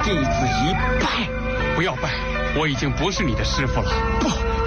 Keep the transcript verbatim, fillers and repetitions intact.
弟子一拜。 不要拜，我已经不是你的师傅了。 不。